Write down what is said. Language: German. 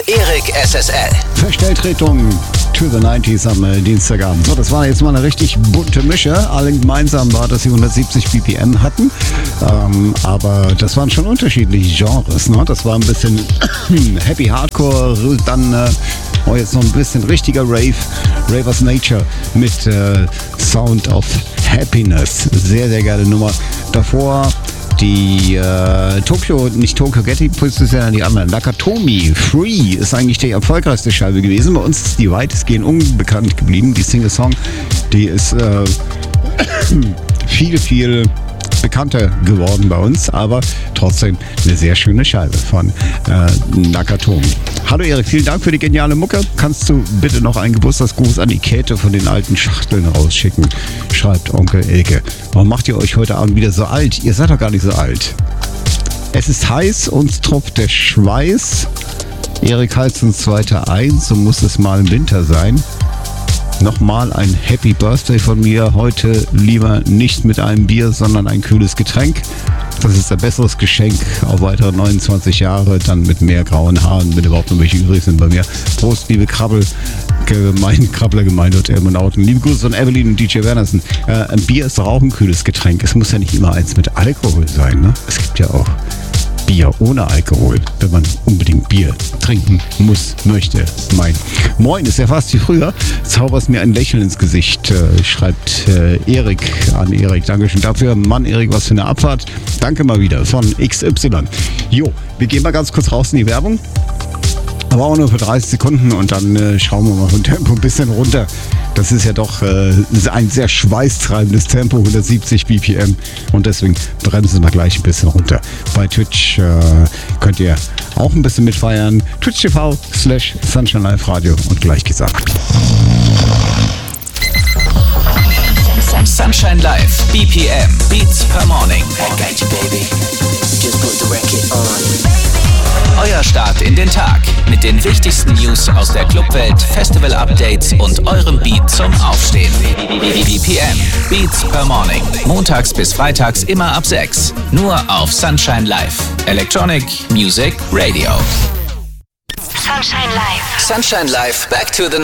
Erik SSL. Verstelltretung to the 90s am Dienstagabend. So, das war jetzt mal eine richtig bunte Mische. Alle gemeinsam war, dass sie 170 BPM hatten. Aber das waren schon unterschiedliche Genres. Ne? Das war ein bisschen Happy Hardcore, dann jetzt noch ein bisschen richtiger Rave. Ravers Nature mit Sound of Happiness. Sehr, sehr geile Nummer. Davor die Tokyo Getty Puls ist ja die anderen. Nakatomi Free ist eigentlich die erfolgreichste Scheibe gewesen. Bei uns ist die weitestgehend unbekannt geblieben. Die Single-Song, die ist viel bekannter geworden bei uns, aber trotzdem eine sehr schöne Scheibe von Nakatomi. Hallo Erik, vielen Dank für die geniale Mucke. Kannst du bitte noch einen Geburtstagsgruß an die Käthe von den alten Schachteln rausschicken? Schreibt Onkel Elke. Warum macht ihr euch heute Abend wieder so alt? Ihr seid doch gar nicht so alt. Es ist heiß, uns tropft der Schweiß. Erik heizt uns weiter ein, so muss es mal im Winter sein. Nochmal ein Happy Birthday von mir. Heute lieber nicht mit einem Bier, sondern ein kühles Getränk. Das ist ein besseres Geschenk auf weitere 29 Jahre, dann mit mehr grauen Haaren, wenn überhaupt noch welche übrig sind bei mir. Prost, liebe Krabblergemeinde und Elmonauten. Liebe Grüße von Evelyn und DJ Wernersen. Ein Bier ist doch auch ein kühles Getränk. Es muss ja nicht immer eins mit Alkohol sein, ne? Es gibt ja auch Bier ohne Alkohol, wenn man unbedingt Bier trinken muss, möchte. Moin ist ja fast wie früher. Zauberst mir ein Lächeln ins Gesicht, schreibt Erik an Erik. Dankeschön dafür. Mann, Erik, was für eine Abfahrt. Danke mal wieder von XY. Jo, wir gehen mal ganz kurz raus in die Werbung. Aber auch nur für 30 Sekunden und dann schauen wir mal vom Tempo ein bisschen runter. Das ist ja doch ein sehr schweißtreibendes Tempo, 170 BPM. Und deswegen bremsen wir gleich ein bisschen runter. Bei Twitch könnt ihr auch ein bisschen mitfeiern. Twitch.tv/Sunshine Live Radio und gleich gesagt. Sunshine Live, BPM, Beats per Morning. I got you, baby. Just put the record on. Euer Start in den Tag mit den wichtigsten News aus der Clubwelt, Festival-Updates und eurem Beat zum Aufstehen. BPM, Beats per Morning. Montags bis freitags immer ab 6. Nur auf Sunshine Live. Electronic Music Radio. Sunshine Live. Sunshine Live, back to the